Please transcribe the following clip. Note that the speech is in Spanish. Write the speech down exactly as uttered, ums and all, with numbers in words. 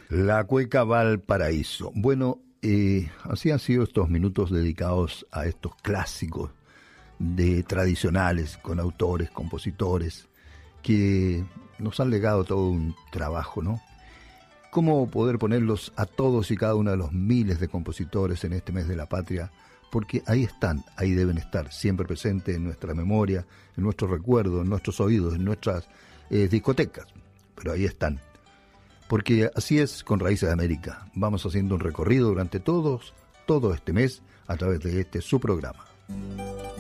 La Cueca Valparaíso. Bueno, eh, así han sido estos minutos dedicados a estos clásicos de tradicionales, con autores, compositores, que nos han legado todo un trabajo, ¿no? ¿Cómo poder ponerlos a todos y cada uno de los miles de compositores en este mes de la patria? Porque ahí están, ahí deben estar, siempre presentes en nuestra memoria, en nuestros recuerdos, en nuestros oídos, en nuestras eh, discotecas, pero ahí están. Porque así es con Raíces de América. Vamos haciendo un recorrido durante todos, todo este mes a través de este su programa.